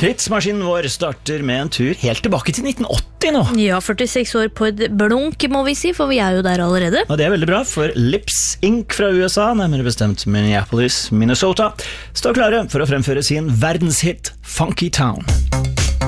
Tidsmaskinen vår starter med en tur helt tilbake til 1980 nå. Ja, 46 år på et blunk, må vi si, for vi jo der allerede. Og det veldig bra, for Lips Inc. fra USA, nærmere bestemt Minneapolis, Minnesota, står klare for å fremføre sin verdenshit Funky Town.